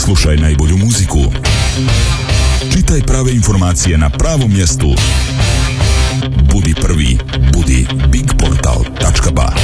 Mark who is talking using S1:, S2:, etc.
S1: Slušaj najbolju muziku. Čitaj prave informacije na pravom mjestu. Budi